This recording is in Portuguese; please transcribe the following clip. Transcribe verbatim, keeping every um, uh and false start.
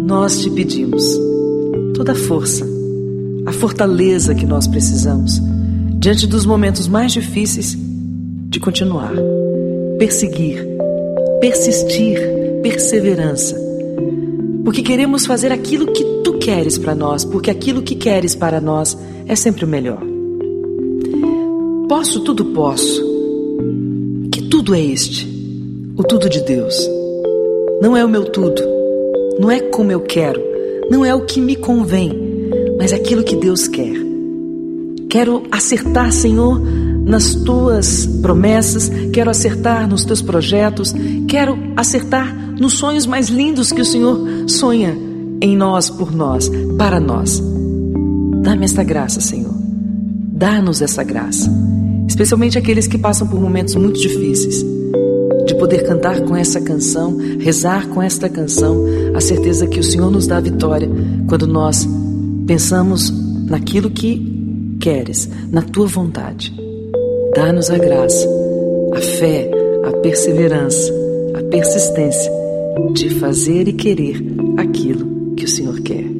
nós te pedimos toda a força, a fortaleza que nós precisamos diante dos momentos mais difíceis de continuar, perseguir, persistir, perseverança, porque queremos fazer aquilo que tu queres para nós, porque aquilo que queres para nós é sempre o melhor. Posso, tudo posso. Que tudo é este, o tudo de Deus. Não é o meu tudo, não é como eu quero, não é o que me convém, mas aquilo que Deus quer. Quero acertar, Senhor, nas tuas promessas, quero acertar nos teus projetos, quero acertar nos sonhos mais lindos que o Senhor sonha em nós, por nós, para nós. Dá-me esta graça, Senhor. Dá-nos essa graça, especialmente aqueles que passam por momentos muito difíceis, de poder cantar com essa canção, rezar com esta canção, a certeza que o Senhor nos dá a vitória quando nós pensamos naquilo que queres, na tua vontade. Dá-nos a graça, a fé, a perseverança, a persistência de fazer e querer aquilo que o Senhor quer.